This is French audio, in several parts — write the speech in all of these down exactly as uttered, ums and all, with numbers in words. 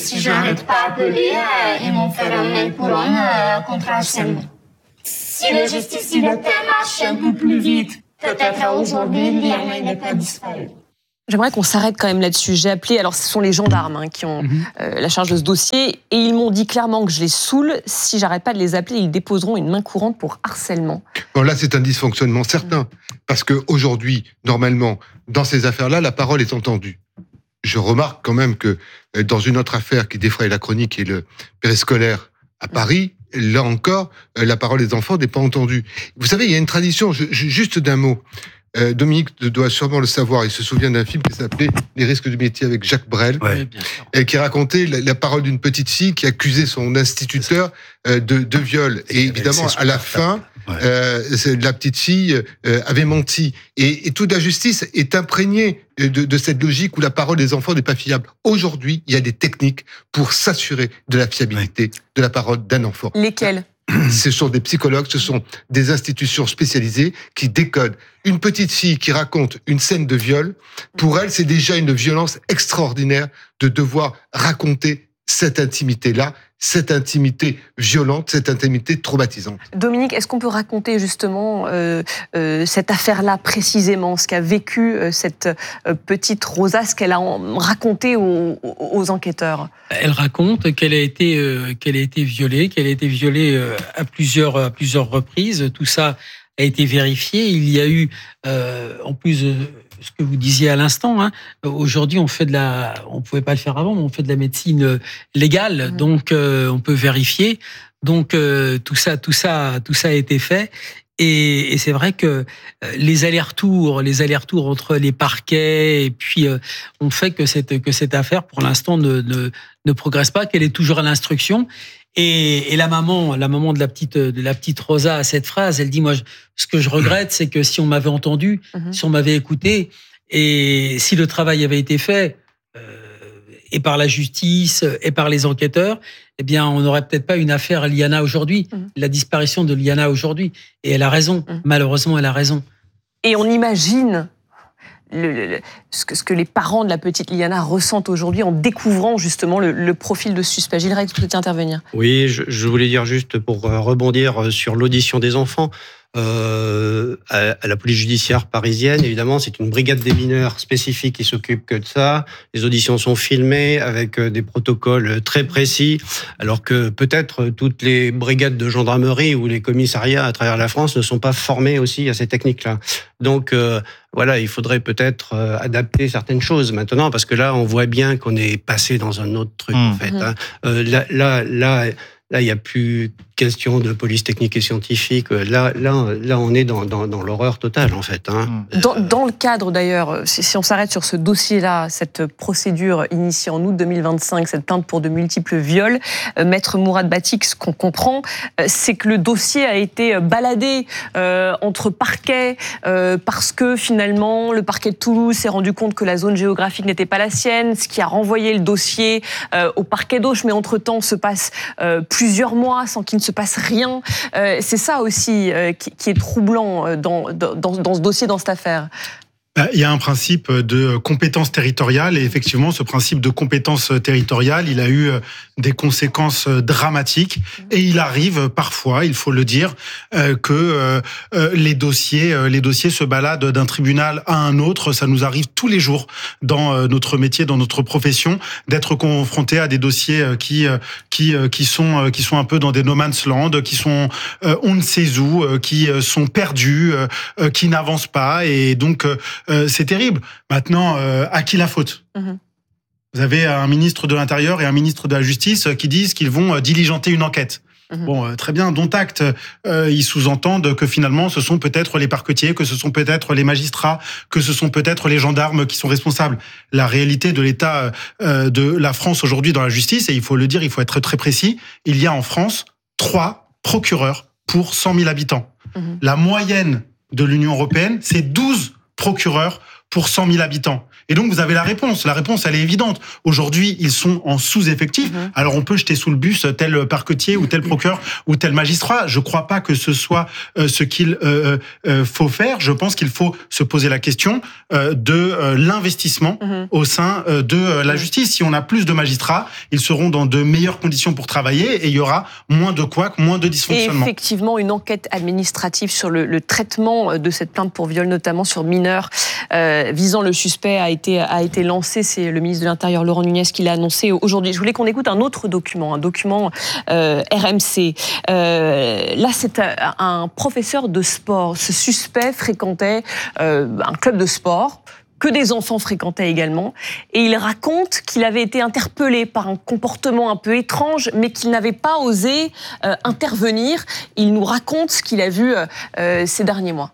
Si j'arrête pas d'appeler, euh, ils vont faire un mail pour un euh, contre harcèlement. Si la justice il était marché un peu plus vite, peut-être aujourd'hui, Liana n'est pas disparu. J'aimerais qu'on s'arrête quand même là-dessus. J'ai appelé, alors ce sont les gendarmes hein, qui ont mmh. euh, la charge de ce dossier, et ils m'ont dit clairement que je les saoule. Si j'arrête pas de les appeler, ils déposeront une main courante pour harcèlement. Bon, là, c'est un dysfonctionnement certain, mmh. parce qu'aujourd'hui, normalement, dans ces affaires-là, la parole est entendue. Je remarque quand même que dans une autre affaire qui défraye la chronique, qui est le périscolaire à Paris, là encore, la parole des enfants n'est pas entendue. Vous savez, il y a une tradition, je, je, juste d'un mot. Euh, Dominique doit sûrement le savoir, il se souvient d'un film qui s'appelait Les risques du métier avec Jacques Brel, ouais, et qui racontait la, la parole d'une petite fille qui accusait son instituteur euh, de, de viol. Et, et évidemment, à la fin, ouais. euh, la petite fille euh, avait menti. Et, et toute la justice est imprégnée de, de cette logique où la parole des enfants n'est pas fiable. Aujourd'hui, il y a des techniques pour s'assurer de la fiabilité ouais. de la parole d'un enfant. Lesquelles ? Ce sont des psychologues, ce sont des institutions spécialisées qui décodent. Une petite fille qui raconte une scène de viol, pour elle, c'est déjà une violence extraordinaire de devoir raconter cette intimité-là, cette intimité violente, cette intimité traumatisante. Dominique, est-ce qu'on peut raconter justement euh, euh, cette affaire-là précisément, ce qu'a vécu euh, cette euh, petite Rosa, ce qu'elle a raconté aux, aux enquêteurs ? Elle raconte qu'elle a été, euh, qu'elle a été violée, qu'elle a été violée euh, à plusieurs, à plusieurs reprises. Tout ça a été vérifié. Il y a eu, euh, en plus de ce que vous disiez à l'instant, hein, aujourd'hui on fait de la, on pouvait pas le faire avant, mais on fait de la médecine légale, mmh. donc euh, on peut vérifier. Donc euh, tout ça, tout ça, tout ça a été fait. Et, et c'est vrai que les allers-retours, les allers-retours entre les parquets et puis euh, ont fait que cette que cette affaire, pour l'instant, ne ne, ne progresse pas, qu'elle est toujours à l'instruction. Et, et la maman, la maman de la petite de la petite Rosa a cette phrase. Elle dit moi, je, ce que je regrette, c'est que si on m'avait entendu, mmh. si on m'avait écouté, et si le travail avait été fait euh, et par la justice et par les enquêteurs, eh bien, on n'aurait peut-être pas une affaire Liana aujourd'hui, mmh. la disparition de Liana aujourd'hui. Et elle a raison. Mmh. Malheureusement, elle a raison. Et on imagine le, le, ce, que, ce que les parents de la petite Liana ressentent aujourd'hui en découvrant justement le, le profil de suspect. Gilles Rey, vous souhaitez intervenir ? Oui, je, je voulais dire juste pour rebondir sur l'audition des enfants. Euh, à, à la police judiciaire parisienne, évidemment, c'est une brigade des mineurs spécifique qui s'occupe que de ça. Les auditions sont filmées avec des protocoles très précis, alors que peut-être toutes les brigades de gendarmerie ou les commissariats à travers la France ne sont pas formés aussi à ces techniques-là. Donc euh, voilà, il faudrait peut-être euh, adapter certaines choses maintenant, parce que là, on voit bien qu'on est passé dans un autre truc, mmh. en fait. Hein. Euh, là, là, là, là, il n'y a plus question de police technique et scientifique. Là, là, là, on est dans, dans, dans l'horreur totale, en fait. Hein. Dans, dans le cadre, d'ailleurs, si, si on s'arrête sur ce dossier-là, cette procédure initiée en août deux mille vingt-cinq, cette plainte pour de multiples viols, euh, Maître Mourad Batik, ce qu'on comprend, euh, c'est que le dossier a été baladé euh, entre parquets euh, parce que, finalement, le parquet de Toulouse s'est rendu compte que la zone géographique n'était pas la sienne, ce qui a renvoyé le dossier euh, au parquet d'Auch, mais entre-temps, se passe euh, plusieurs mois sans qu'il ne se passe rien. Euh, c'est ça aussi euh, qui, qui est troublant dans, dans, dans ce dossier, dans cette affaire. Il y a un principe de compétence territoriale et effectivement, ce principe de compétence territoriale, il a eu des conséquences dramatiques et il arrive parfois, il faut le dire, que les dossiers, les dossiers se baladent d'un tribunal à un autre. Ça nous arrive tous les jours dans notre métier, dans notre profession, d'être confronté à des dossiers qui qui qui sont qui sont un peu dans des no man's land, qui sont on ne sait où, qui sont perdus, qui n'avancent pas et donc Euh, c'est terrible. Maintenant, euh, à qui la faute ? mmh. Vous avez un ministre de l'Intérieur et un ministre de la Justice qui disent qu'ils vont diligenter une enquête. Mmh. Bon, euh, très bien, dont acte. Euh, ils sous-entendent que finalement, ce sont peut-être les parquetiers, que ce sont peut-être les magistrats, que ce sont peut-être les gendarmes qui sont responsables. La réalité de l'état euh, de la France aujourd'hui dans la justice, et il faut le dire, il faut être très précis, il y a en France trois procureurs pour cent mille habitants. Mmh. La moyenne de l'Union européenne, c'est douze procureurs pour cent mille habitants. Et donc, vous avez la réponse. La réponse, elle est évidente. Aujourd'hui, ils sont en sous-effectif. Mmh. Alors, on peut jeter sous le bus tel parquetier ou tel procureur ou tel magistrat. Je crois pas que ce soit euh, ce qu'il euh, euh, faut faire. Je pense qu'il faut se poser la question euh, de euh, l'investissement mmh. au sein euh, de euh, la justice. Si on a plus de magistrats, ils seront dans de meilleures conditions pour travailler et il y aura moins de couacs, moins de dysfonctionnements. Et effectivement, une enquête administrative sur le, le traitement de cette plainte pour viol, notamment sur mineurs, euh, visant le suspect, a été, a été lancée. C'est le ministre de l'Intérieur, Laurent Nunez, qui l'a annoncé aujourd'hui. Je voulais qu'on écoute un autre document, un document euh, R M C. Euh, là, c'est un, un professeur de sport. Ce suspect fréquentait euh, un club de sport que des enfants fréquentaient également. Et il raconte qu'il avait été interpellé par un comportement un peu étrange, mais qu'il n'avait pas osé euh, intervenir. Il nous raconte ce qu'il a vu euh, ces derniers mois.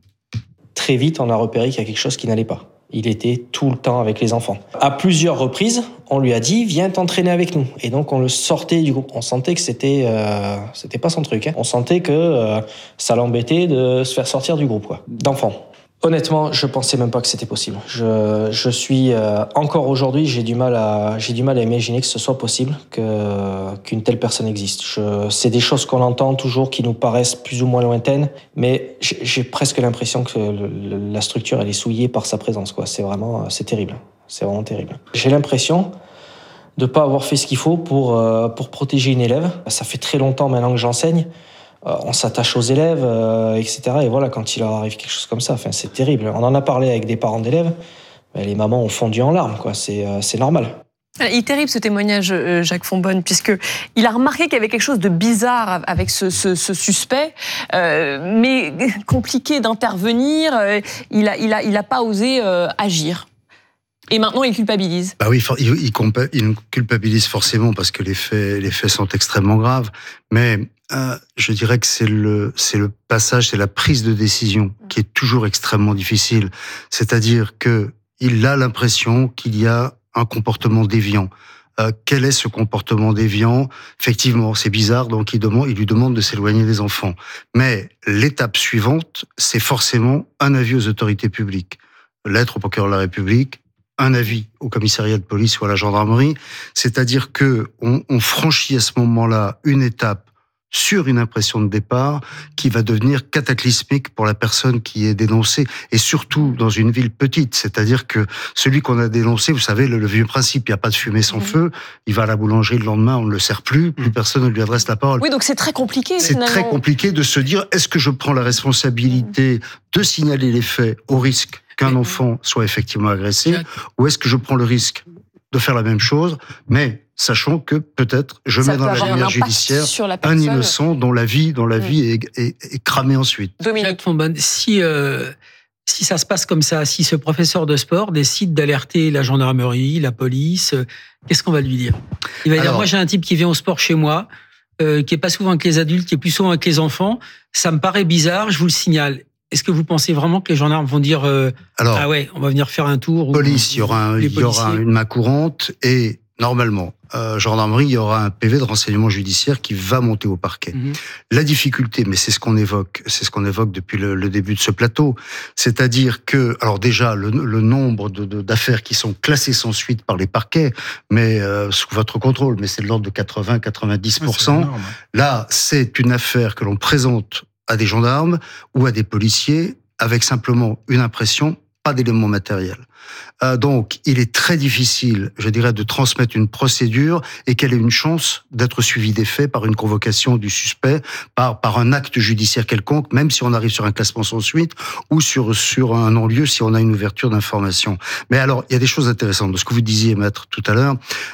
Très vite, on a repéré qu'il y a quelque chose qui n'allait pas. Il était tout le temps avec les enfants. À plusieurs reprises, on lui a dit « Viens t'entraîner avec nous ». Et donc, on le sortait du groupe. On sentait que c'était, euh, c'était pas son truc. Hein. On sentait que euh, ça l'embêtait de se faire sortir du groupe, quoi, d'enfants. Honnêtement, je pensais même pas que c'était possible. Je, je suis euh, encore aujourd'hui, j'ai du mal à, j'ai du mal à imaginer que ce soit possible que qu'une telle personne existe. Je, c'est des choses qu'on entend toujours, qui nous paraissent plus ou moins lointaines, mais j'ai, j'ai presque l'impression que le, le, la structure elle est souillée par sa présence. Quoi, c'est vraiment, c'est terrible. C'est vraiment terrible. J'ai l'impression de pas avoir fait ce qu'il faut pour euh, pour protéger une élève. Ça fait très longtemps maintenant que j'enseigne. On s'attache aux élèves, euh, et cetera. Et voilà, quand il leur arrive quelque chose comme ça, enfin, c'est terrible. On en a parlé avec des parents d'élèves, les mamans ont fondu en larmes, quoi. C'est, euh, c'est normal. Il est terrible ce témoignage, Jacques Fonbonne, puisqu'il a remarqué qu'il y avait quelque chose de bizarre avec ce, ce, ce suspect, euh, mais compliqué d'intervenir. Il n'a il a, il a pas osé euh, agir. Et maintenant, il culpabilise. Bah oui, il, il, il culpabilise forcément parce que les faits, les faits sont extrêmement graves. Mais euh, je dirais que c'est le, c'est le passage, c'est la prise de décision qui est toujours extrêmement difficile. C'est-à-dire que il a l'impression qu'il y a un comportement déviant. Euh, quel est ce comportement déviant ? Effectivement, c'est bizarre, donc il, demande, il lui demande de s'éloigner des enfants. Mais l'étape suivante, c'est forcément un avis aux autorités publiques. Lettre au procureur de la République, un avis au commissariat de police ou à la gendarmerie, c'est-à-dire que on, on franchit à ce moment-là une étape sur une impression de départ qui va devenir cataclysmique pour la personne qui est dénoncée, et surtout dans une ville petite, c'est-à-dire que celui qu'on a dénoncé, vous savez, le, le vieux principe, il n'y a pas de fumée sans mmh. feu, il va à la boulangerie le lendemain, on ne le sert plus, plus personne ne lui adresse la parole. Oui, donc c'est très compliqué. C'est finalement. très compliqué de se dire, est-ce que je prends la responsabilité mmh. de signaler les faits au risque qu'un enfant soit effectivement agressé, ou est-ce que je prends le risque de faire la même chose, mais sachant que peut-être je ça mets dans la lumière judiciaire un innocent dont la vie, dont la mmh. vie est, est, est cramée ensuite. Dominique Fonbonne, si euh, si ça se passe comme ça, si ce professeur de sport décide d'alerter la gendarmerie, la police, euh, qu'est-ce qu'on va lui dire ? Il va Alors, dire, moi j'ai un type qui vient au sport chez moi, euh, qui est pas souvent avec les adultes, qui est plus souvent avec les enfants. Ça me paraît bizarre, je vous le signale. Est-ce que vous pensez vraiment que les gendarmes vont dire euh, Alors, ah ouais, on va venir faire un tour ? Police, il y aura, un, il y aura une main courante et normalement, euh, gendarmerie, il y aura un P V de renseignement judiciaire qui va monter au parquet. Mmh. La difficulté, mais c'est ce qu'on évoque, c'est ce qu'on évoque depuis le, le début de ce plateau, c'est-à-dire que, alors déjà, le, le nombre de, de, d'affaires qui sont classées sans suite par les parquets, mais euh, sous votre contrôle, mais c'est de l'ordre de quatre-vingts à quatre-vingt-dix pour cent. Ouais, c'est énorme. Là, c'est une affaire que l'on présente à des gendarmes ou à des policiers avec simplement une impression, pas d'éléments matériels. Euh, donc, il est très difficile, je dirais, de transmettre une procédure et qu'elle ait une chance d'être suivie des faits par une convocation du suspect, par par un acte judiciaire quelconque, même si on arrive sur un classement sans suite ou sur sur un non-lieu si on a une ouverture d'information. Mais alors, il y a des choses intéressantes de ce que vous disiez, maître, tout à l'heure,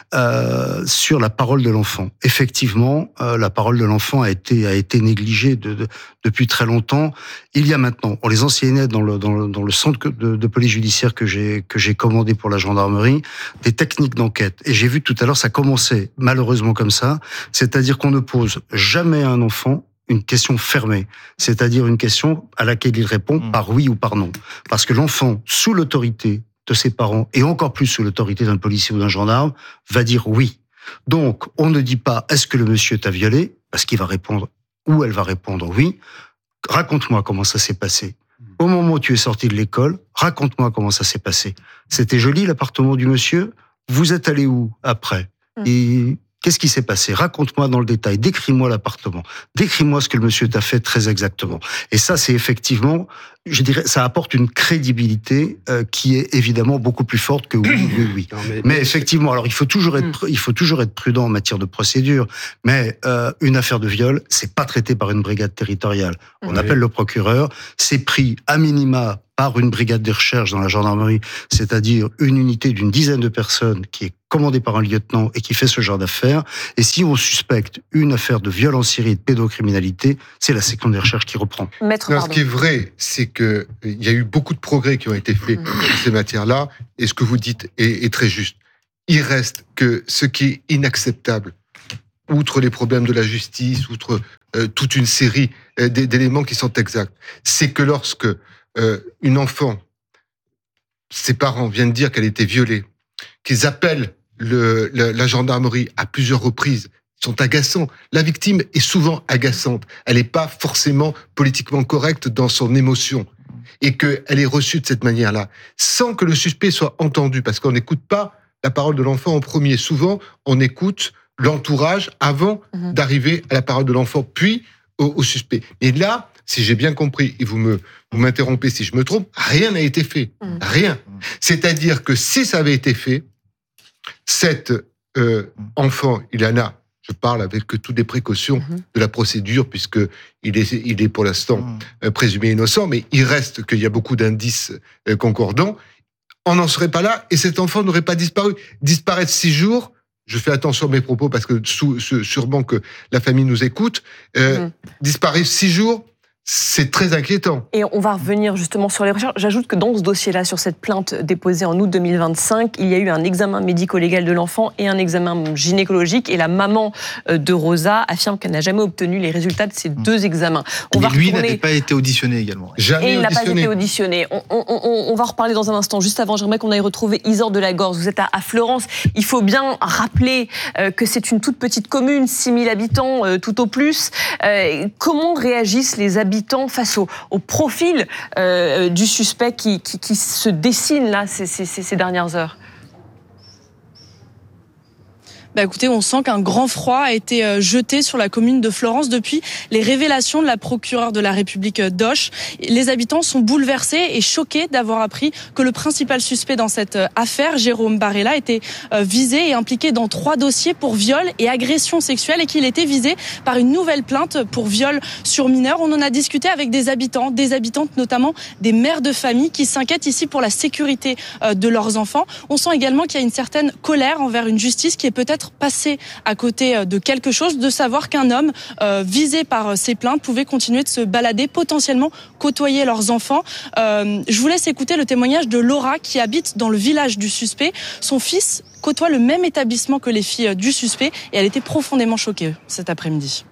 euh, sur la parole de l'enfant. Effectivement, euh, la parole de l'enfant a été a été négligée de, de, depuis très longtemps. Il y a maintenant, on les enseignait dans le dans le, dans le centre de, de police judiciaire que j'ai que j'ai commandé pour la gendarmerie, des techniques d'enquête. Et j'ai vu tout à l'heure, ça commençait malheureusement comme ça, c'est-à-dire qu'on ne pose jamais à un enfant une question fermée, c'est-à-dire une question à laquelle il répond mmh. par oui ou par non. Parce que l'enfant, sous l'autorité de ses parents, et encore plus sous l'autorité d'un policier ou d'un gendarme, va dire oui. Donc, on ne dit pas « est-ce que le monsieur t'a violé ?» parce qu'il va répondre ou elle va répondre « oui ». Raconte-moi comment ça s'est passé. Au moment où tu es sorti de l'école, raconte-moi comment ça s'est passé. C'était joli l'appartement du monsieur. Vous êtes allé où après ? Et qu'est-ce qui s'est passé ? Raconte-moi dans le détail. Décris-moi l'appartement. Décris-moi ce que le monsieur t'a fait très exactement. Et ça, c'est effectivement, je dirais, ça apporte une crédibilité euh, qui est évidemment beaucoup plus forte que oui, oui, oui. Non, mais, mais effectivement, alors il faut toujours être, il faut toujours être prudent en matière de procédure. Mais euh, une affaire de viol, c'est pas traité par une brigade territoriale. On oui. appelle le procureur. C'est pris à minima par une brigade de recherche dans la gendarmerie, c'est-à-dire une unité d'une dizaine de personnes qui est commandée par un lieutenant et qui fait ce genre d'affaires. Et si on suspecte une affaire de viol en série et de pédocriminalité, c'est la section des recherches qui reprend. Maître, non, ce qui est vrai, c'est qu'il y a eu beaucoup de progrès qui ont été faits mmh. dans ces matières-là, et ce que vous dites est, est très juste. Il reste que ce qui est inacceptable, outre les problèmes de la justice, outre euh, toute une série euh, d'éléments qui sont exacts, c'est que lorsque Euh, une enfant, ses parents viennent dire qu'elle était violée, qu'ils appellent le, la, la gendarmerie à plusieurs reprises, ils sont agaçants. La victime est souvent agaçante. Elle n'est pas forcément politiquement correcte dans son émotion. Et qu'elle est reçue de cette manière-là, sans que le suspect soit entendu, parce qu'on n'écoute pas la parole de l'enfant en premier. Souvent, on écoute l'entourage avant mmh. d'arriver à la parole de l'enfant, puis au, au suspect. Et là, si j'ai bien compris, et vous me vous m'interrompez si je me trompe, rien n'a été fait. Mmh. Rien. C'est-à-dire que si ça avait été fait, cet euh, enfant, Ilana, je parle avec toutes les précautions mmh. de la procédure, puisqu'il est, il est pour l'instant mmh. présumé innocent, mais il reste qu'il y a beaucoup d'indices concordants, on n'en serait pas là, et cet enfant n'aurait pas disparu. Disparaître six jours, je fais attention à mes propos, parce que sous, sûrement que la famille nous écoute, euh, mmh. disparaître six jours, c'est très inquiétant. Et on va revenir justement sur les recherches. J'ajoute que dans ce dossier-là, sur cette plainte déposée en août deux mille vingt-cinq, il y a eu un examen médico-légal de l'enfant et un examen gynécologique. Et la maman de Rosa affirme qu'elle n'a jamais obtenu les résultats de ces mmh. deux examens. On et va lui retourner... n'avait pas été auditionné également. Jamais et il auditionné. n'a pas été auditionné. On, on, on, on va reparler dans un instant. Juste avant, j'aimerais qu'on aille retrouver Isor de la Gorse. Vous êtes à, à Fleurance. Il faut bien rappeler euh, que c'est une toute petite commune, six mille habitants euh, tout au plus. Euh, comment réagissent les habitants face au au profil euh, du suspect qui, qui, qui se dessine là ces, ces, ces dernières heures? Bah écoutez, on sent qu'un grand froid a été jeté sur la commune de Fleurance depuis les révélations de la procureure de la République d'Auch. Les habitants sont bouleversés et choqués d'avoir appris que le principal suspect dans cette affaire, Jérôme Barella, était visé et impliqué dans trois dossiers pour viol et agression sexuelle et qu'il était visé par une nouvelle plainte pour viol sur mineur. On en a discuté avec des habitants, des habitantes notamment des mères de famille qui s'inquiètent ici pour la sécurité de leurs enfants. On sent également qu'il y a une certaine colère envers une justice qui est peut-être passer à côté de quelque chose, de savoir qu'un homme euh, visé par ces plaintes pouvait continuer de se balader, potentiellement côtoyer leurs enfants. Euh, je vous laisse écouter le témoignage de Laura qui habite dans le village du suspect. Son fils côtoie le même établissement que les filles du suspect et elle était profondément choquée cet après-midi.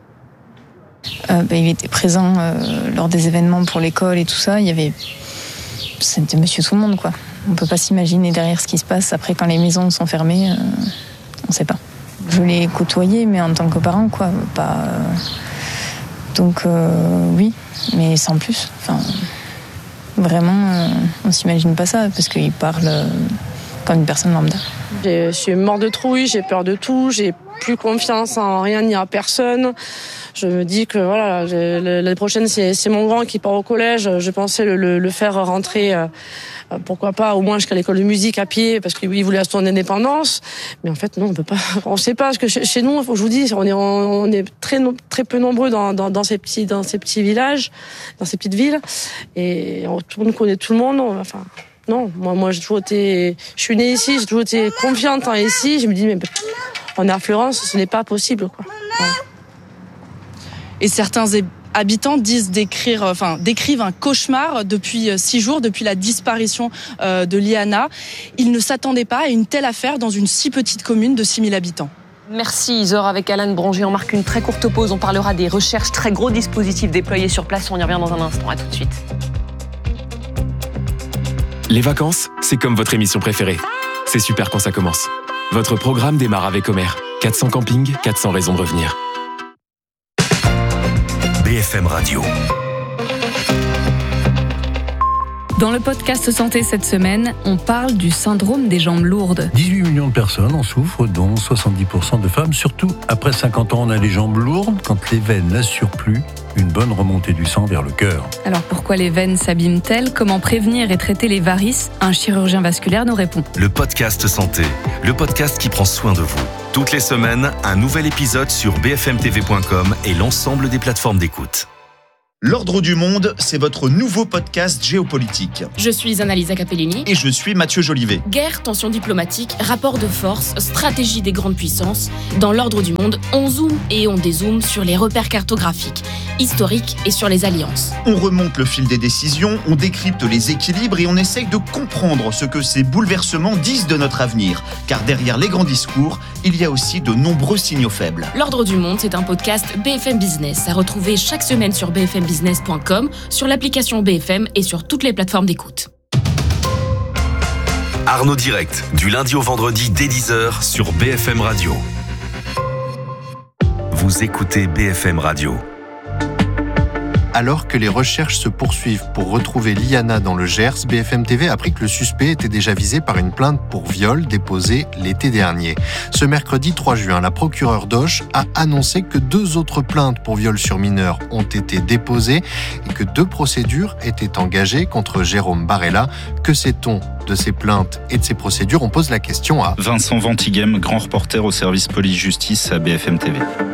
Euh, bah, il était présent euh, lors des événements pour l'école et tout ça. Il y avait... C'était monsieur tout le monde, quoi. On peut pas s'imaginer derrière ce qui se passe après quand les maisons sont fermées. Euh... On sait pas. Je l'ai côtoyé, mais en tant que parent, quoi. Pas. Donc euh, oui, mais sans plus. Enfin, vraiment, euh, on s'imagine pas ça parce qu'il parle euh, comme une personne lambda. Je suis mort de trouille, j'ai peur de tout, j'ai plus confiance en rien ni en personne. Je me dis que voilà, l'année prochaine c'est, c'est mon grand qui part au collège. Je pensais le, le, le faire rentrer, euh, pourquoi pas, au moins jusqu'à l'école de musique à pied, parce qu'il voulait son indépendance. Mais en fait non, on peut pas, on sait pas, parce que chez, chez nous, je vous dis, on est, on est très, très peu nombreux dans, dans, dans ces petits, dans ces petits villages, dans ces petites villes, et on, tout le monde connaît tout le monde. Enfin. Non, moi, moi, j'ai toujours été, je suis née ici, j'ai toujours été confiante en ici. Je me dis, mais on est à Fleurance, ce n'est pas possible, quoi. Voilà. Et certains habitants disent décrire, enfin, décrivent un cauchemar depuis six jours, depuis la disparition euh, de Liana. Ils ne s'attendaient pas à une telle affaire dans une si petite commune de six mille habitants. Merci Isor. Avec Alan Branger, on marque une très courte pause. On parlera des recherches, très gros dispositifs déployés sur place. On y revient dans un instant. À tout de suite. Les vacances, c'est comme votre émission préférée. C'est super quand ça commence. Votre programme démarre avec Omer. quatre cents campings, quatre cents raisons de revenir. B F M Radio. Dans le podcast Santé cette semaine, on parle du syndrome des jambes lourdes. dix-huit millions de personnes en souffrent, dont soixante-dix pour cent de femmes. Surtout, après cinquante ans, on a les jambes lourdes quand les veines n'assurent plus une bonne remontée du sang vers le cœur. Alors pourquoi les veines s'abîment-elles ? Comment prévenir et traiter les varices ? Un chirurgien vasculaire nous répond. Le podcast Santé, le podcast qui prend soin de vous. Toutes les semaines, un nouvel épisode sur b f m t v point com et l'ensemble des plateformes d'écoute. L'Ordre du Monde, c'est votre nouveau podcast géopolitique. Je suis Annalisa Capellini. Et je suis Mathieu Jolivet. Guerre, tensions diplomatiques, rapports de force, stratégie des grandes puissances. Dans l'Ordre du Monde, on zoome et on dézoome sur les repères cartographiques, historiques et sur les alliances. On remonte le fil des décisions, on décrypte les équilibres et on essaye de comprendre ce que ces bouleversements disent de notre avenir. Car derrière les grands discours, il y a aussi de nombreux signaux faibles. L'Ordre du Monde, c'est un podcast B F M Business à retrouver chaque semaine sur b f m business point com, sur l'application B F M et sur toutes les plateformes d'écoute. Arnaud Direct, du lundi au vendredi dès dix heures sur B F M Radio. Vous écoutez B F M Radio. Alors que les recherches se poursuivent pour retrouver Liana dans le Gers, B F M T V a appris que le suspect était déjà visé par une plainte pour viol déposée l'été dernier. Ce mercredi trois juin, la procureure d'Auch a annoncé que deux autres plaintes pour viol sur mineur ont été déposées et que deux procédures étaient engagées contre Jérôme Barella. Que sait-on de ces plaintes et de ces procédures ? On pose la question à Vincent Ventighem, grand reporter au service police-justice à B F M T V.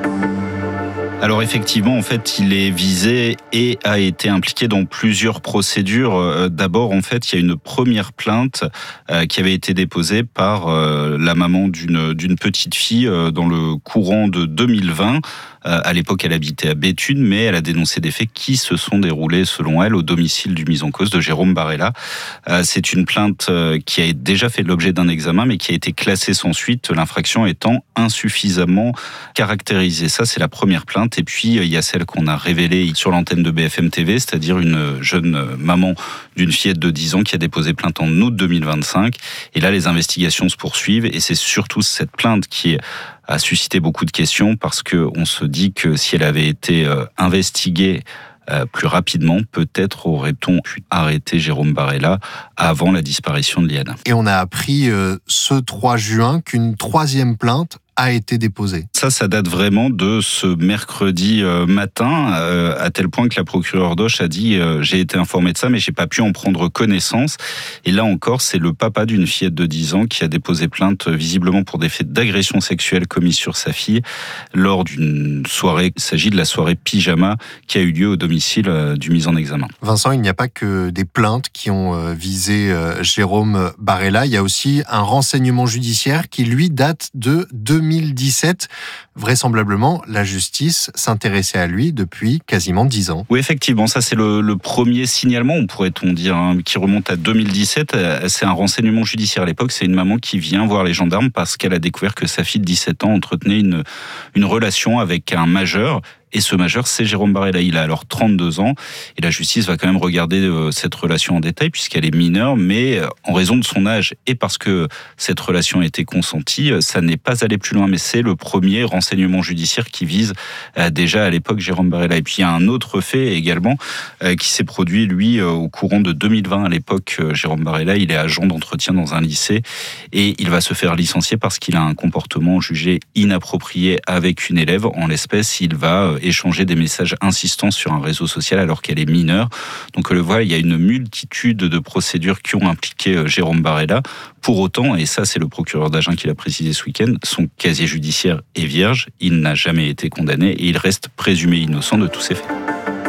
Alors effectivement, en fait, il est visé et a été impliqué dans plusieurs procédures. D'abord, en fait, il y a une première plainte qui avait été déposée par la maman d'une, d'une petite fille dans le courant de deux mille vingt. À l'époque, elle habitait à Béthune, mais elle a dénoncé des faits qui se sont déroulés, selon elle, au domicile du mis en cause de Jérôme Barella. C'est une plainte qui a déjà fait l'objet d'un examen, mais qui a été classée sans suite, l'infraction étant insuffisamment caractérisée. Ça, c'est la première plainte. Et puis, il y a celle qu'on a révélée sur l'antenne de B F M T V, c'est-à-dire une jeune maman d'une fillette de dix ans qui a déposé plainte en août deux mille vingt-cinq. Et là, les investigations se poursuivent. Et c'est surtout cette plainte qui est a suscité beaucoup de questions parce qu'on se dit que si elle avait été euh, investiguée euh, plus rapidement, peut-être aurait-on pu arrêter Jérôme Barella avant la disparition de Liana. Et on a appris euh, ce trois juin qu'une troisième plainte a été déposée. Ça, ça date vraiment de ce mercredi matin, euh, à tel point que la procureure d'Auch a dit euh, « j'ai été informée de ça, mais j'ai pas pu en prendre connaissance ». Et là encore, c'est le papa d'une fillette de dix ans qui a déposé plainte visiblement pour des faits d'agression sexuelle commis sur sa fille lors d'une soirée. Il s'agit de la soirée pyjama qui a eu lieu au domicile euh, du mis en examen. Vincent, il n'y a pas que des plaintes qui ont euh, visé euh, Jérôme Barella. Il y a aussi un renseignement judiciaire qui, lui, date de deux mille dix-sept. Vraisemblablement, la justice s'intéressait à lui depuis quasiment dix ans. Oui, effectivement, ça c'est le, le premier signalement, on pourrait-on dire, hein, qui remonte à deux mille dix-sept. C'est un renseignement judiciaire à l'époque. C'est une maman qui vient voir les gendarmes parce qu'elle a découvert que sa fille de dix-sept ans entretenait une, une relation avec un majeur. Et ce majeur, c'est Jérôme Barella. Il a alors trente-deux ans. Et la justice va quand même regarder euh, cette relation en détail puisqu'elle est mineure. Mais euh, en raison de son âge et parce que cette relation a été consentie, euh, ça n'est pas allé plus loin. Mais c'est le premier renseignement judiciaire qui vise euh, déjà à l'époque Jérôme Barella. Et puis il y a un autre fait également euh, qui s'est produit, lui, euh, au courant de deux mille vingt. À l'époque, euh, Jérôme Barella, il est agent d'entretien dans un lycée. Et il va se faire licencier parce qu'il a un comportement jugé inapproprié avec une élève. En l'espèce, il va euh, échanger des messages insistants sur un réseau social alors qu'elle est mineure. Donc le voilà, il y a une multitude de procédures qui ont impliqué Jérôme Barella. Pour autant, et ça c'est le procureur d'Agen qui l'a précisé ce week-end, son casier judiciaire est vierge, il n'a jamais été condamné et il reste présumé innocent de tous ces faits.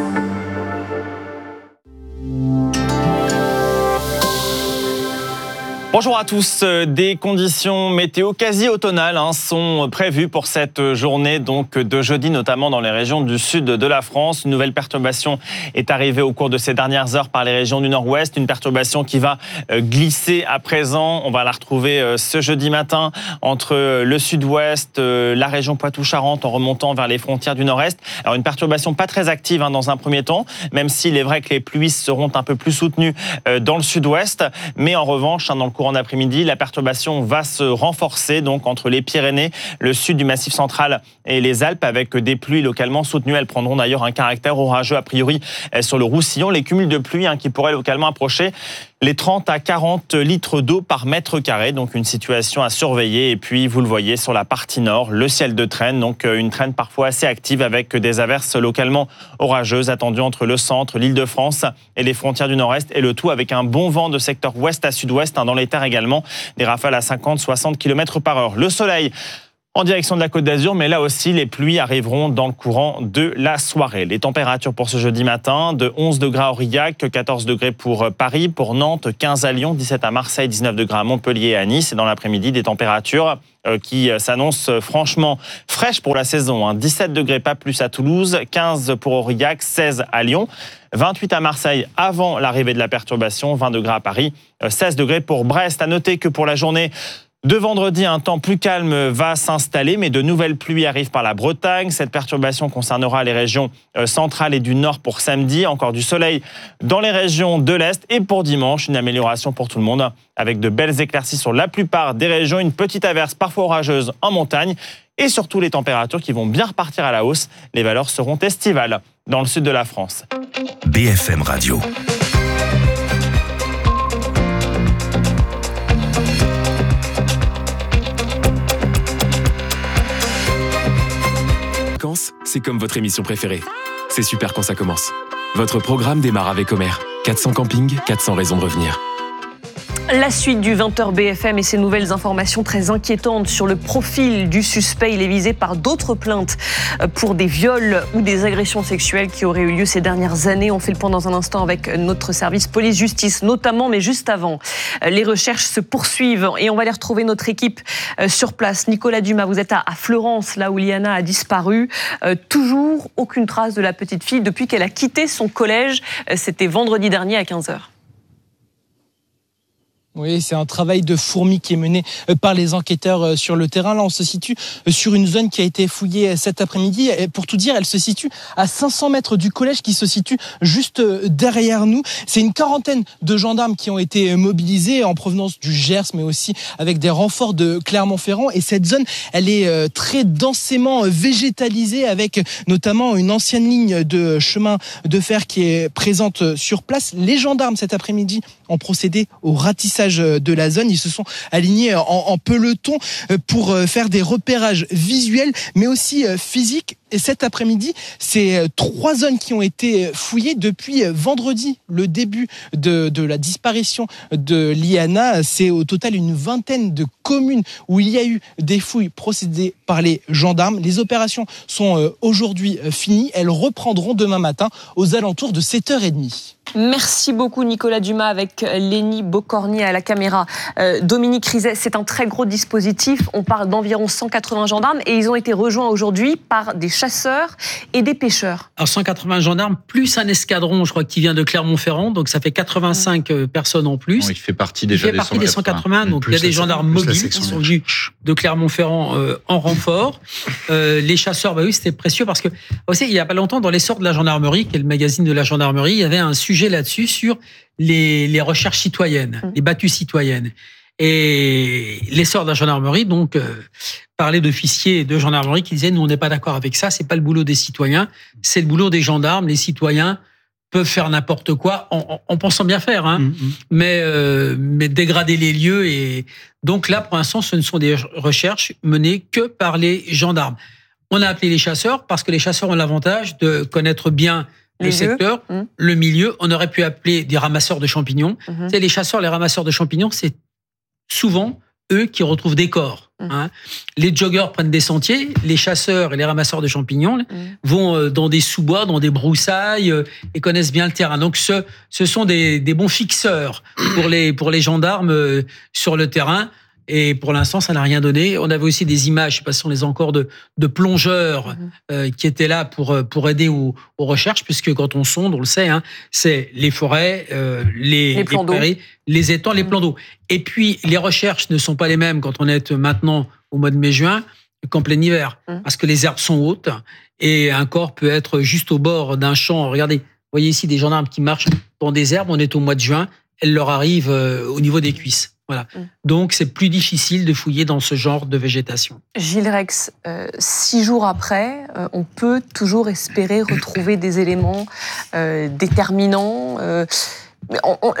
Bonjour à tous. Des conditions météo quasi automnales hein, sont prévues pour cette journée donc de jeudi, notamment dans les régions du sud de la France. Une nouvelle perturbation est arrivée au cours de ces dernières heures par les régions du nord-ouest. Une perturbation qui va glisser à présent. On va la retrouver ce jeudi matin entre le sud-ouest, la région Poitou-Charentes en remontant vers les frontières du nord-est. Alors une perturbation pas très active hein, dans un premier temps, même s'il est vrai que les pluies seront un peu plus soutenues dans le sud-ouest. Mais en revanche, hein, dans le courant courant d'après-midi. La perturbation va se renforcer donc entre les Pyrénées, le sud du Massif central et les Alpes, avec des pluies localement soutenues. Elles prendront d'ailleurs un caractère orageux a priori sur le Roussillon. Les cumuls de pluie hein, qui pourraient localement approcher les trente à quarante litres d'eau par mètre carré, donc une situation à surveiller. Et puis, vous le voyez, sur la partie nord, le ciel de traîne, donc une traîne parfois assez active avec des averses localement orageuses attendues entre le centre, l'Île-de-France et les frontières du nord-est, et le tout avec un bon vent de secteur ouest à sud-ouest, hein, dans les terres également, des rafales à cinquante à soixante kilomètres par heure. Le soleil en direction de la Côte d'Azur, mais là aussi, les pluies arriveront dans le courant de la soirée. Les températures pour ce jeudi matin, de onze degrés à Aurillac, quatorze degrés pour Paris, pour Nantes, quinze à Lyon, dix-sept à Marseille, dix-neuf degrés à Montpellier et à Nice. Et dans l'après-midi, des températures qui s'annoncent franchement fraîches pour la saison. dix-sept degrés, pas plus à Toulouse, quinze pour Aurillac, seize à Lyon, vingt-huit à Marseille avant l'arrivée de la perturbation, vingt degrés à Paris, seize degrés pour Brest. À noter que pour la journée de vendredi, un temps plus calme va s'installer, mais de nouvelles pluies arrivent par la Bretagne. Cette perturbation concernera les régions centrales et du nord pour samedi. Encore du soleil dans les régions de l'Est. Et pour dimanche, une amélioration pour tout le monde, avec de belles éclaircies sur la plupart des régions. Une petite averse parfois orageuse en montagne. Et surtout les températures qui vont bien repartir à la hausse. Les valeurs seront estivales dans le sud de la France. B F M Radio. C'est comme votre émission préférée. C'est super quand ça commence. Votre programme démarre avec Omer. quatre cents campings, quatre cents raisons de revenir. La suite du vingt heures B F M et ses nouvelles informations très inquiétantes sur le profil du suspect. Il est visé par d'autres plaintes pour des viols ou des agressions sexuelles qui auraient eu lieu ces dernières années. On fait le point dans un instant avec notre service police-justice notamment, mais juste avant, les recherches se poursuivent et on va aller retrouver notre équipe sur place. Nicolas Dumas, vous êtes à Fleurance, là où Liana a disparu. Euh, toujours aucune trace de la petite fille depuis qu'elle a quitté son collège. C'était vendredi dernier à quinze heures. Oui, c'est un travail de fourmi qui est mené par les enquêteurs sur le terrain. Là, on se situe sur une zone qui a été fouillée cet après-midi. Et pour tout dire, elle se situe à cinq cents mètres du collège qui se situe juste derrière nous. C'est une quarantaine de gendarmes qui ont été mobilisés en provenance du Gers, mais aussi avec des renforts de Clermont-Ferrand. Et cette zone, elle est très densément végétalisée avec notamment une ancienne ligne de chemin de fer qui est présente sur place. Les gendarmes, cet après-midi, ont procédé au ratissage de la zone. Ils se sont alignés en, en peloton pour faire des repérages visuels, mais aussi physiques. Et cet après-midi, c'est trois zones qui ont été fouillées depuis vendredi, le début de, de la disparition de Liana. C'est au total une vingtaine de communes où il y a eu des fouilles procédées par les gendarmes. Les opérations sont aujourd'hui finies. Elles reprendront demain matin aux alentours de sept heures trente. Merci beaucoup Nicolas Dumas avec Lénie Bocornier à la caméra. Euh, Dominique Rizet, c'est un très gros dispositif. On parle d'environ cent quatre-vingts gendarmes et ils ont été rejoints aujourd'hui par des chasseurs et des pêcheurs. Alors cent quatre-vingts gendarmes plus un escadron, je crois, qui vient de Clermont-Ferrand, donc ça fait quatre-vingt-cinq mmh. personnes en plus. Non, il fait partie déjà il fait partie des cent quatre-vingts, donc il y a des gendarmes mobiles qui sont venus de Clermont-Ferrand euh, en renfort. Euh, les chasseurs, bah oui, c'était précieux parce que aussi il y a pas longtemps dans l'essor de la gendarmerie, qui est le magazine de la gendarmerie, il y avait un sujet là-dessus sur les, les recherches citoyennes, mmh. les battues citoyennes. Et l'essor de la gendarmerie, donc, euh, parlait d'officiers et de gendarmerie qui disaient, nous, on n'est pas d'accord avec ça, c'est pas le boulot des citoyens, c'est le boulot des gendarmes. Les citoyens peuvent faire n'importe quoi, en, en, en pensant bien faire, hein, mmh. mais, euh, mais dégrader les lieux. Et donc là, pour l'instant, ce ne sont des recherches menées que par les gendarmes. On a appelé les chasseurs parce que les chasseurs ont l'avantage de connaître bien le les secteur, mmh. le milieu. On aurait pu appeler des ramasseurs de champignons. Mmh. Tu sais, les chasseurs, les ramasseurs de champignons, c'est souvent eux qui retrouvent des corps. Mmh. Hein. Les joggeurs prennent des sentiers, les chasseurs et les ramasseurs de champignons mmh. vont dans des sous-bois, dans des broussailles euh, et connaissent bien le terrain. Donc ce, ce sont des, des bons fixeurs pour les, pour les gendarmes euh, sur le terrain. Et pour l'instant, ça n'a rien donné. On avait aussi des images, je ne sais pas si on les a encore, de, de plongeurs mmh. euh, qui étaient là pour, pour aider aux, aux recherches, puisque quand on sonde, on le sait, hein, c'est les forêts, euh, les, les, les prairies, les étangs, mmh. les plans d'eau. Et puis, les recherches ne sont pas les mêmes quand on est maintenant au mois de mai-juin qu'en plein hiver, mmh. parce que les herbes sont hautes et un corps peut être juste au bord d'un champ. Regardez, vous voyez ici des gendarmes qui marchent dans des herbes, on est au mois de juin, elles leur arrivent euh, au niveau des cuisses. Voilà. Mmh. Donc, c'est plus difficile de fouiller dans ce genre de végétation. Gilles Rex, euh, six jours après, euh, on peut toujours espérer retrouver des éléments euh, déterminants. Euh, On, on,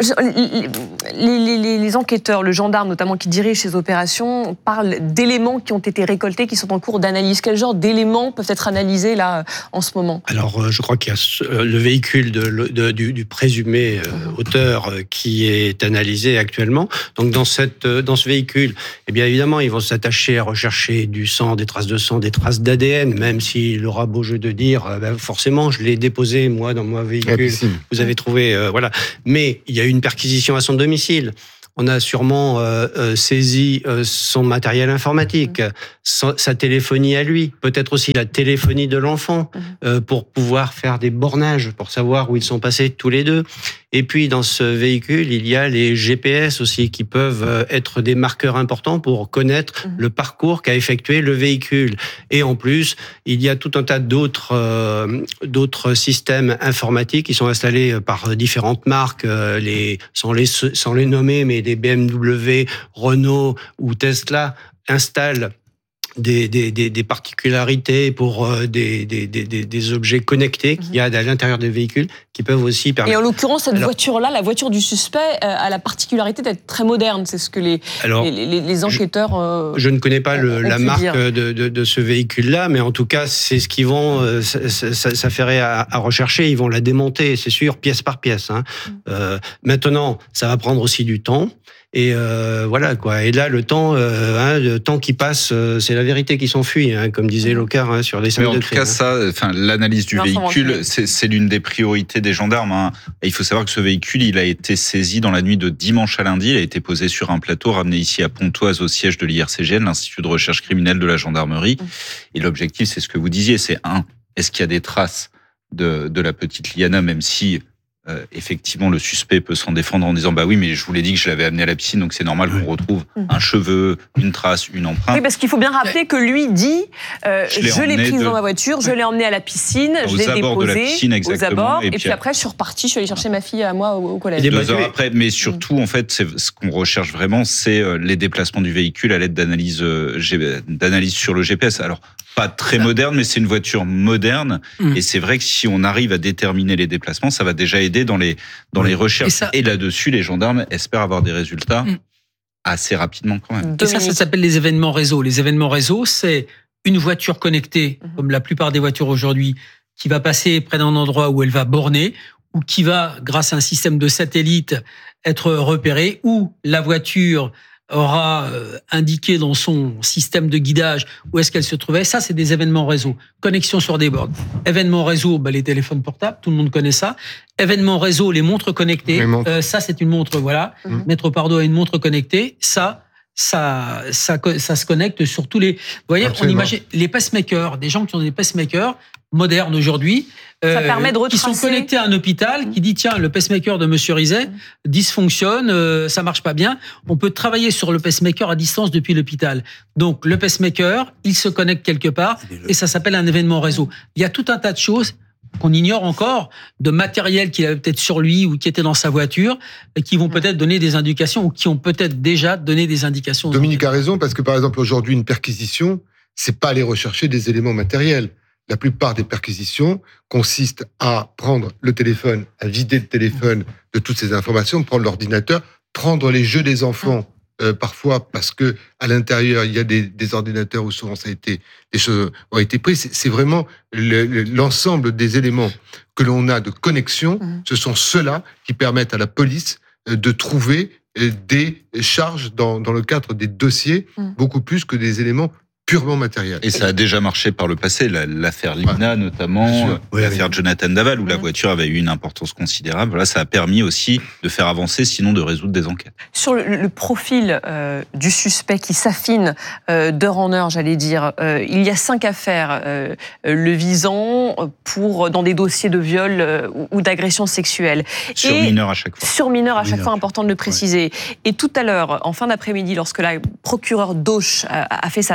les, les, les enquêteurs, le gendarme notamment qui dirige ces opérations, parlent d'éléments qui ont été récoltés, qui sont en cours d'analyse. Quel genre d'éléments peuvent être analysés là en ce moment ? Alors, je crois qu'il y a le véhicule de, de, du, du présumé auteur qui est analysé actuellement. Donc, dans, cette, dans ce véhicule, eh bien évidemment, ils vont s'attacher à rechercher du sang, des traces de sang, des traces d'A D N, même s'il aura beau jeu de dire, ben forcément, je l'ai déposé moi dans mon véhicule. Vous avez trouvé, euh, voilà. Mais il y a eu une perquisition à son domicile. On a sûrement euh, euh, saisi euh, son matériel informatique, mmh. sa, sa téléphonie à lui, peut-être aussi la téléphonie de l'enfant, mmh. euh, pour pouvoir faire des bornages, pour savoir où ils sont passés tous les deux. Et puis, dans ce véhicule, il y a les G P S aussi, qui peuvent être des marqueurs importants pour connaître mmh. le parcours qu'a effectué le véhicule. Et en plus, il y a tout un tas d'autres, euh, d'autres systèmes informatiques qui sont installés par différentes marques, euh, les, sans les, sans les nommer, mais des B M W, Renault ou Tesla installent Des, des, des, des particularités pour euh, des, des, des, des objets connectés qu'il y a à l'intérieur des véhicules qui peuvent aussi permettre... Et en l'occurrence, cette Alors, voiture-là, la voiture du suspect, euh, a la particularité d'être très moderne. C'est ce que les, Alors, les, les, les enquêteurs euh, Je, je ne connais pas le, la marque dire. de, de, de ce véhicule-là, mais en tout cas, c'est ce qu'ils vont... Euh, ça, ça, ça ferait à, à rechercher. Ils vont la démonter, c'est sûr, pièce par pièce. Hein. Mmh. Euh, maintenant, ça va prendre aussi du temps. Et euh, voilà quoi. Et là, le temps, euh, hein, le temps qui passe, euh, c'est la vérité qui s'enfuit, hein, comme disait Locard hein, sur les scènes de crime. Mais en tout cas, ça, enfin, l'analyse du véhicule, c'est, c'est l'une des priorités des gendarmes. Hein. Et il faut savoir que ce véhicule, il a été saisi dans la nuit de dimanche à lundi. Il a été posé sur un plateau, ramené ici à Pontoise, au siège de l'I R C G N, l'Institut de recherche criminelle de la gendarmerie. Et l'objectif, c'est ce que vous disiez, c'est un, est-ce qu'il y a des traces de, de la petite Liana, même si Euh, effectivement, le suspect peut s'en défendre en disant bah oui, mais je vous l'ai dit que je l'avais amené à la piscine, donc c'est normal qu'on retrouve mmh. un cheveu, une trace, une empreinte. Oui, parce qu'il faut bien rappeler que lui dit euh, je l'ai, je l'ai prise de... dans ma voiture, je l'ai emmené à la piscine, aux je l'ai déposé de la piscine, aux abords, et, et puis, puis après je suis reparti, je suis allé chercher ma fille à moi au, au collège. Et deux heures après, mais surtout mmh. en fait, c'est, ce qu'on recherche vraiment, c'est les déplacements du véhicule à l'aide d'analyse, d'analyse sur le G P S. Alors pas très moderne, mais c'est une voiture moderne, mmh. et c'est vrai que si on arrive à déterminer les déplacements, ça va déjà aider dans les dans oui. les recherches. Et, ça... et là-dessus, les gendarmes espèrent avoir des résultats mmh. assez rapidement quand même. Et ça, ça s'appelle les événements réseau. Les événements réseau, c'est une voiture connectée, mmh. comme la plupart des voitures aujourd'hui, qui va passer près d'un endroit où elle va borner, ou qui va, grâce à un système de satellite, être repérée, ou la voiture aura indiqué dans son système de guidage où est-ce qu'elle se trouvait. Ça, c'est des événements réseau. Connexion sur des bornes. Événements réseau, bah, les téléphones portables, tout le monde connaît ça. Événements réseau, les montres connectées. Les montres. Euh, ça, c'est une montre, voilà. Mmh. Maître Pardo a une montre connectée. Ça, ça, ça, ça se connecte sur tous les... Vous voyez, Absolument. On imagine les pacemakers, des gens qui ont des pacemakers modernes aujourd'hui, ça euh, permet de retracer. Qui sont connectés à un hôpital, mmh. qui dit tiens, le pacemaker de Monsieur Rizet mmh. dysfonctionne, euh, ça marche pas bien. On peut travailler sur le pacemaker à distance depuis l'hôpital. Donc le pacemaker, il se connecte quelque part et ça s'appelle un événement réseau. Il y a tout un tas de choses qu'on ignore encore, de matériel qu'il avait peut-être sur lui ou qui était dans sa voiture, et qui vont peut-être donner des indications ou qui ont peut-être déjà donné des indications. Dominique a raison, parce que par exemple aujourd'hui une perquisition, c'est pas aller rechercher des éléments matériels. La plupart des perquisitions consistent à prendre le téléphone, à vider le téléphone de toutes ces informations, prendre l'ordinateur, prendre les jeux des enfants, euh, parfois parce que à l'intérieur il y a des, des ordinateurs où souvent ça a été, des choses ont été prises. C'est, c'est vraiment le, le, l'ensemble des éléments que l'on a de connexion. Mmh. Ce sont ceux-là qui permettent à la police de trouver des charges dans, dans le cadre des dossiers, mmh. beaucoup plus que des éléments purement matériel. Et ça a déjà marché par le passé, l'affaire Lina ouais, notamment, oui, l'affaire oui. Jonathan Daval, où mmh. la voiture avait eu une importance considérable. Voilà, ça a permis aussi de faire avancer, sinon de résoudre des enquêtes. Sur le, le profil euh, du suspect qui s'affine euh, d'heure en heure, j'allais dire, euh, il y a cinq affaires euh, le visant pour, dans des dossiers de viol euh, ou, ou d'agression sexuelle. Sur Et, mineur à chaque fois. Sur mineur à chaque mineur. fois, important de le préciser. Ouais. Et tout à l'heure, en fin d'après-midi, lorsque la procureure d'Auch a, a fait sa, sa conférence,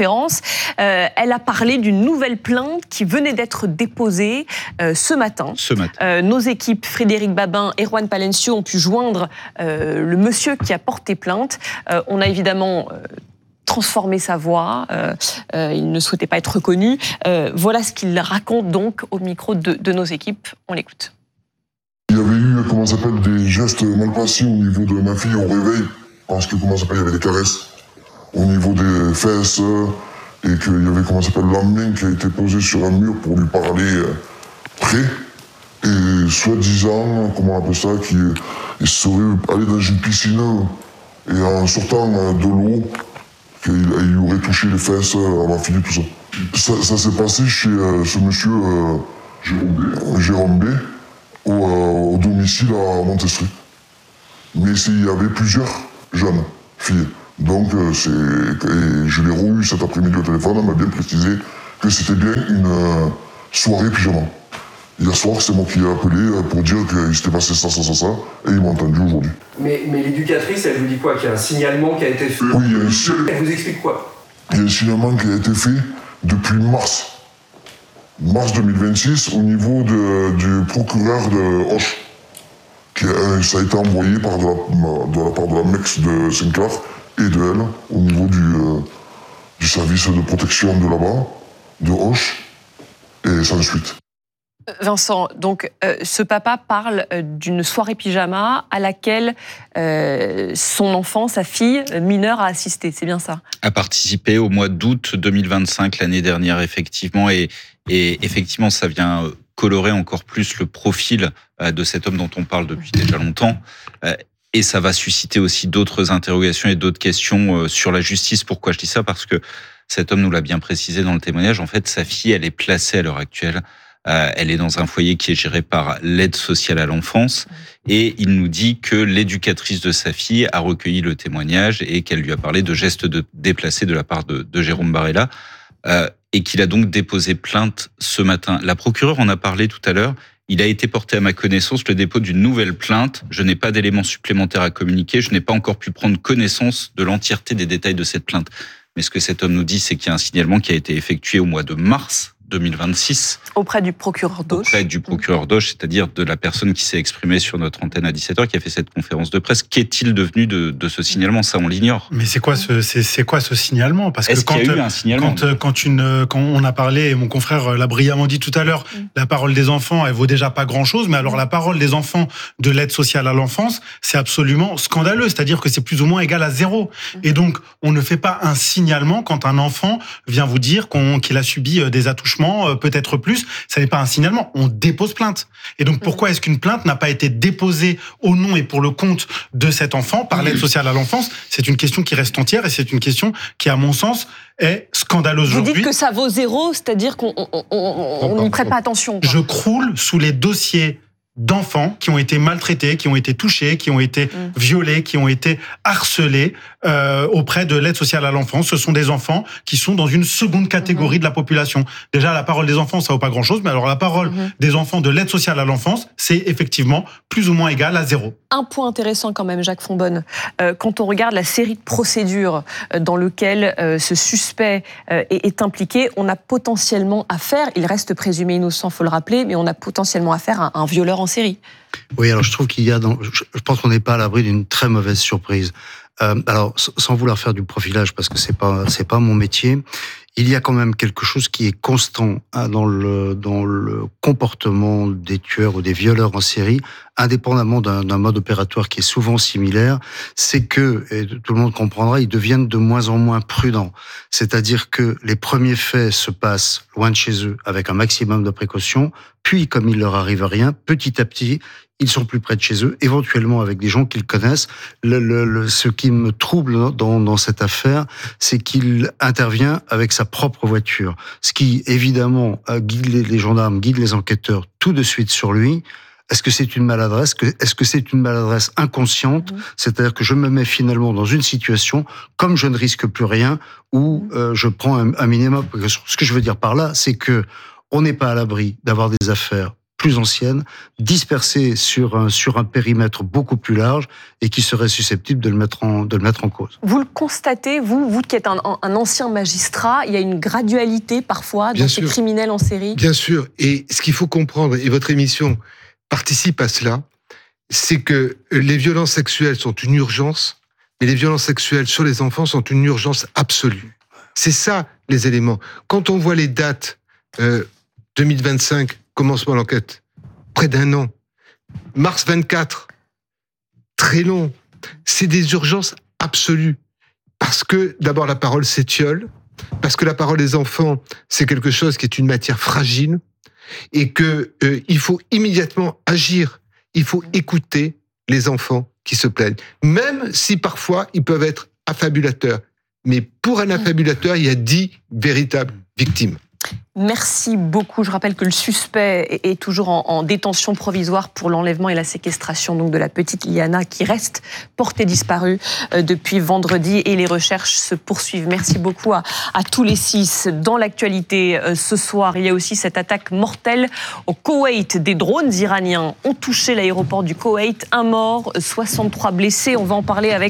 conférence. Euh, elle a parlé d'une nouvelle plainte qui venait d'être déposée euh, ce matin. Ce matin. Euh, nos équipes, Frédéric Babin et Juan Palencio, ont pu joindre euh, le monsieur qui a porté plainte. Euh, on a évidemment... Euh, transformer sa voix, euh, euh, il ne souhaitait pas être reconnu. Euh, voilà ce qu'il raconte donc au micro de, de nos équipes. On l'écoute. Il y avait eu, comment ça s'appelle, des gestes mal passés au niveau de ma fille au réveil, parce que, comment ça s'appelle, il y avait des caresses au niveau des fesses, et qu'il y avait, comment ça s'appelle, la main qui a été posée sur un mur pour lui parler euh, près, et soi-disant, comment on appelle ça, qu'il serait allé dans une piscine, et en sortant de l'eau, qu'il il aurait touché les fesses à ma fille, tout ça. Ça, ça s'est passé chez euh, ce monsieur euh, Jérôme B, Jérôme B au, euh, au domicile à Montestry. Mais il y avait plusieurs jeunes filles. Donc, euh, c'est, et je l'ai revu cet après-midi au téléphone, elle m'a bien précisé que c'était bien une euh, soirée pyjama. Hier soir, c'est moi qui ai appelé pour dire qu'il s'était passé ça, ça, ça, ça, et ils m'ont entendu aujourd'hui. Mais, mais l'éducatrice, elle vous dit quoi? Qu'il y a un signalement qui a été fait? Oui, il y a un signalement. Elle vous explique quoi? Il y a un signalement qui a été fait depuis mars. Mars deux mille vingt-six, au niveau de, du procureur de Hoche. Qui a, ça a été envoyé par de la, de la part de la M E X de Sinclair et de elle, au niveau du, euh, du service de protection de là-bas, de Hoche, et sans suite. Vincent, donc euh, ce papa parle euh, d'une soirée pyjama à laquelle euh, son enfant, sa fille mineure, a assisté. C'est bien ça? A participé au mois d'août deux mille vingt-cinq, l'année dernière, effectivement. Et, et effectivement, ça vient colorer encore plus le profil euh, de cet homme dont on parle depuis déjà longtemps. Euh, et ça va susciter aussi d'autres interrogations et d'autres questions euh, sur la justice. Pourquoi je dis ça? Parce que cet homme nous l'a bien précisé dans le témoignage. En fait, sa fille, elle est placée à l'heure actuelle. Euh, elle est dans un foyer qui est géré par l'aide sociale à l'enfance et il nous dit que l'éducatrice de sa fille a recueilli le témoignage et qu'elle lui a parlé de gestes de déplacés de la part de, de Jérôme Barella euh, et qu'il a donc déposé plainte ce matin. La procureure en a parlé tout à l'heure. Il a été porté à ma connaissance le dépôt d'une nouvelle plainte. Je n'ai pas d'éléments supplémentaires à communiquer. Je n'ai pas encore pu prendre connaissance de l'entièreté des détails de cette plainte. Mais ce que cet homme nous dit, c'est qu'il y a un signalement qui a été effectué au mois de mars deux mille vingt-six. Auprès du procureur d'Auch. Auprès du procureur d'Auch, c'est-à-dire de la personne qui s'est exprimée sur notre antenne à dix-sept heures, qui a fait cette conférence de presse. Qu'est-il devenu de, de ce signalement? Ça, on l'ignore. Mais c'est quoi ce, c'est, c'est quoi ce signalement? Parce que Est-ce quand, qu'il y a eu un signalement quand, quand, une, quand on a parlé, et mon confrère l'a brillamment dit tout à l'heure, mm. la parole des enfants, elle vaut déjà pas grand-chose, mais alors la parole des enfants de l'aide sociale à l'enfance, c'est absolument scandaleux. C'est-à-dire que c'est plus ou moins égal à zéro. Mm. Et donc, on ne fait pas un signalement quand un enfant vient vous dire qu'on, qu'il a subi des attouchements, peut-être plus, ça n'est pas un signalement, on dépose plainte. Et donc pourquoi est-ce qu'une plainte n'a pas été déposée au nom et pour le compte de cet enfant par l'aide sociale à l'enfance? C'est une question qui reste entière et c'est une question qui, à mon sens, est scandaleuse aujourd'hui. Vous dites que ça vaut zéro, c'est-à-dire qu'on n'y prête pas attention, quoi. Je croule sous les dossiers d'enfants qui ont été maltraités, qui ont été touchés, qui ont été mmh. violés, qui ont été harcelés euh, auprès de l'aide sociale à l'enfance. Ce sont des enfants qui sont dans une seconde catégorie mmh. de la population. Déjà, la parole des enfants, ça vaut pas grand-chose, mais alors la parole mmh. des enfants de l'aide sociale à l'enfance, c'est effectivement plus ou moins égal à zéro. Un point intéressant quand même, Jacques Fonbonne, euh, quand on regarde la série de procédures euh, dans lesquelles euh, ce suspect euh, est, est impliqué, on a potentiellement affaire, il reste présumé innocent, faut le rappeler, mais on a potentiellement affaire à un violeur en série. Oui, alors je trouve qu'il y a, dans, je pense qu'on n'est pas à l'abri d'une très mauvaise surprise. Euh, alors, sans vouloir faire du profilage, parce que c'est pas, c'est pas mon métier, il y a quand même quelque chose qui est constant hein, dans le dans le comportement des tueurs ou des violeurs en série, indépendamment d'un, d'un mode opératoire qui est souvent similaire, c'est que, et tout le monde comprendra, ils deviennent de moins en moins prudents. C'est-à-dire que les premiers faits se passent loin de chez eux, avec un maximum de précautions, puis, comme il leur arrive rien, petit à petit, ils sont plus près de chez eux, éventuellement avec des gens qu'ils connaissent. Le, le, le, ce qui me trouble dans, dans cette affaire, c'est qu'il intervient avec sa propre voiture. Ce qui, évidemment, guide les, les gendarmes, guide les enquêteurs tout de suite sur lui. Est-ce que c'est une maladresse? Est-ce que c'est une maladresse inconsciente? Mmh. C'est-à-dire que je me mets finalement dans une situation, comme je ne risque plus rien, où euh, je prends un, un minimum. Ce que je veux dire par là, c'est que on n'est pas à l'abri d'avoir des affaires plus ancienne, dispersée sur un, sur un périmètre beaucoup plus large et qui serait susceptible de le mettre en, de le mettre en cause. Vous le constatez, vous, vous qui êtes un, un ancien magistrat, il y a une gradualité parfois dans ces criminels en série? Bien sûr, et ce qu'il faut comprendre, et votre émission participe à cela, c'est que les violences sexuelles sont une urgence, mais les violences sexuelles sur les enfants sont une urgence absolue. C'est ça, les éléments. Quand on voit les dates, euh, deux mille vingt-cinq, commencement de l'enquête, près d'un an. Mars vingt-quatre, très long. C'est des urgences absolues. Parce que, d'abord, la parole s'étiole, parce que la parole des enfants, c'est quelque chose qui est une matière fragile, et que euh, il faut immédiatement agir. Il faut écouter les enfants qui se plaignent. Même si parfois, ils peuvent être affabulateurs. Mais pour un affabulateur, il y a dix véritables victimes. Merci beaucoup. Je rappelle que le suspect est toujours en, en détention provisoire pour l'enlèvement et la séquestration donc de la petite Liana qui reste portée disparue euh, depuis vendredi et les recherches se poursuivent. Merci beaucoup à, à tous les six. Dans l'actualité euh, ce soir, il y a aussi cette attaque mortelle au Koweït. Des drones iraniens ont touché l'aéroport du Koweït. Un mort, soixante-trois blessés. On va en parler avec